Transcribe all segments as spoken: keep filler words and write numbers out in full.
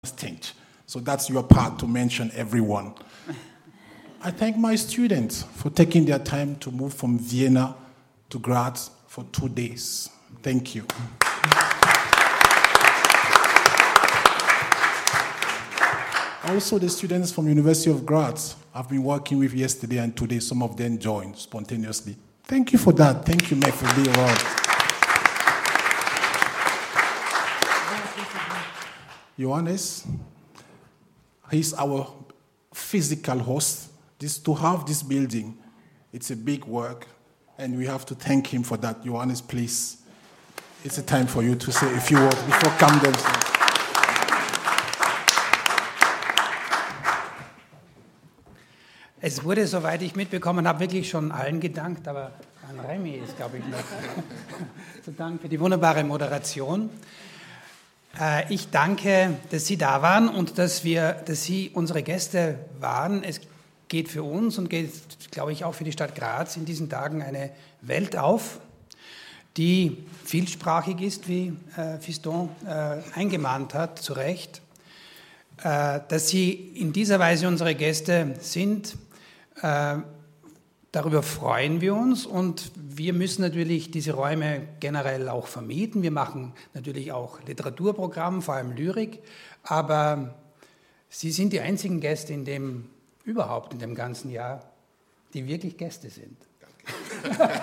think. So that's your part to mention everyone. I thank my students for taking their time to move from Vienna to Graz for two days. Thank you. Also, the students from University of Graz I've been working with yesterday and today, some of them joined spontaneously. Thank you for that. Thank you, Mike, for being around. Johannes, he's our physical host. This, to have this building, it's a big work, and we have to thank him for that. Johannes, please, it's a time for you to say a few words before Camden. Es wurde, soweit ich mitbekommen habe, wirklich schon allen gedankt, aber an Remy ist, glaube ich, noch zu danken für die wunderbare Moderation. Äh, ich danke, dass Sie da waren und dass wir, dass Sie unsere Gäste waren. Es geht für uns und geht, glaube ich, auch für die Stadt Graz in diesen Tagen eine Welt auf, die vielsprachig ist, wie äh, Fiston äh, eingemahnt hat, zu Recht. Äh, dass Sie in dieser Weise unsere Gäste sind, äh, darüber freuen wir uns und wir müssen natürlich diese Räume generell auch vermieten. Wir machen natürlich auch Literaturprogramm, vor allem Lyrik, aber Sie sind die einzigen Gäste in dem, überhaupt in dem ganzen Jahr, die wirklich Gäste sind. Danke.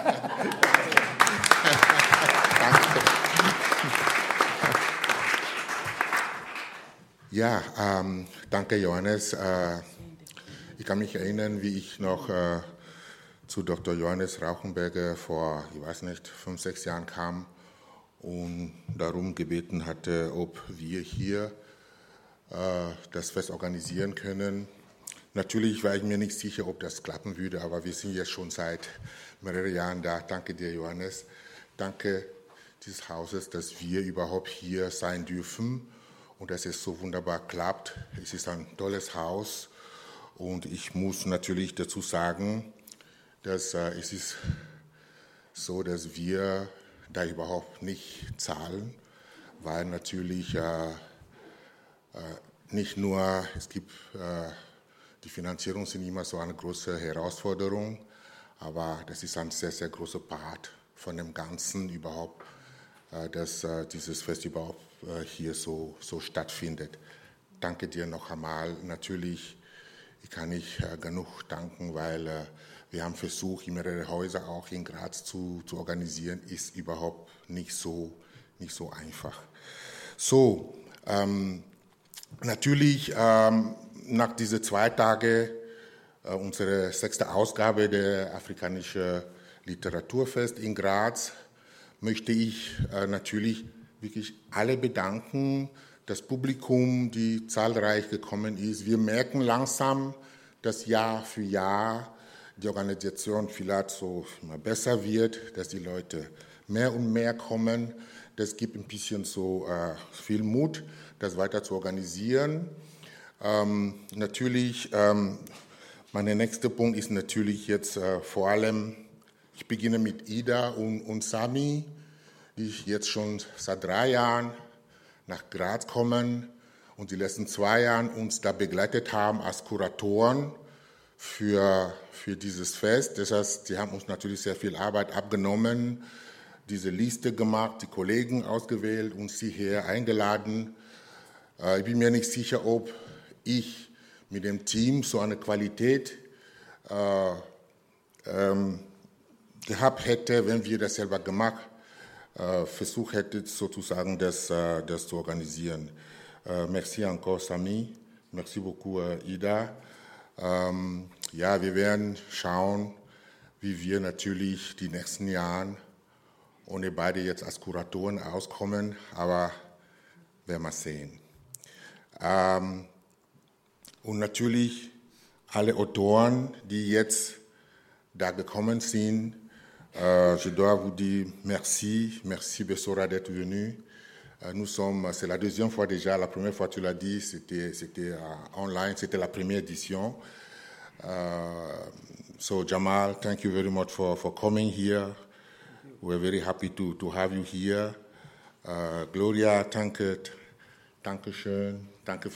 Ja, ähm, danke Johannes. Äh, ich kann mich erinnern, wie ich noch äh, zu Doktor Johannes Rauchenberger vor, ich weiß nicht, fünf, sechs Jahren kam und darum gebeten hatte, ob wir hier äh, das Fest organisieren können. Natürlich war ich mir nicht sicher, ob das klappen würde, aber wir sind jetzt schon seit mehreren Jahren da. Danke dir, Johannes. Danke dieses Hauses, dass wir überhaupt hier sein dürfen und dass es so wunderbar klappt. Es ist ein tolles Haus und ich muss natürlich dazu sagen, dass äh, es ist so, dass wir da überhaupt nicht zahlen, weil natürlich äh, äh, nicht nur, es gibt, äh, die Finanzierung sind immer so eine große Herausforderung, aber das ist ein sehr, sehr großer Part von dem Ganzen überhaupt, äh, dass äh, dieses Fest überhaupt äh, hier so, so stattfindet. Danke dir noch einmal. Natürlich, ich kann nicht äh, genug danken, weil äh, wir haben versucht, mehrere Häuser auch in Graz zu, zu organisieren, ist überhaupt nicht so, nicht so einfach. So, ähm, natürlich ähm, nach diesen zwei Tagen äh, unsere sechste Ausgabe der Afrikanischen Literaturfest in Graz möchte ich äh, natürlich wirklich alle bedanken, das Publikum, die zahlreich gekommen ist. Wir merken langsam, dass Jahr für Jahr die Organisation vielleicht so immer besser wird, dass die Leute mehr und mehr kommen. Das gibt ein bisschen so äh, viel Mut, das weiter zu organisieren. Ähm, natürlich, ähm, mein nächster Punkt ist natürlich jetzt äh, vor allem, ich beginne mit Ida und, und Sami, die jetzt schon seit drei Jahren nach Graz kommen und die letzten zwei Jahre uns da begleitet haben als Kuratoren für, für dieses Fest. Das heißt, die haben uns natürlich sehr viel Arbeit abgenommen, diese Liste gemacht, die Kollegen ausgewählt, uns hierher eingeladen. Äh, ich bin mir nicht sicher, ob ich mit dem Team so eine Qualität äh, ähm, gehabt hätte, wenn wir das selber gemacht äh, versucht hätten, sozusagen das, äh, das zu organisieren. Äh, merci encore, Sami. Merci beaucoup, äh, Ida. Ähm, ja, wir werden schauen, wie wir natürlich die nächsten Jahre ohne beide jetzt als Kuratoren auskommen, aber werden wir sehen. Ähm, und natürlich alle Autoren, die jetzt da gekommen sind, euh, je dois vous dire merci, merci Bessora d'être venu. Euh, nous sommes, c'est la deuxième fois déjà, la première fois tu l'as dit, c'était, c'était uh, online, c'était la première édition. Uh, so Jamal, thank you very much for, for coming here. We're very happy to, to have you here. Uh, Gloria, danke, danke schön. Danke.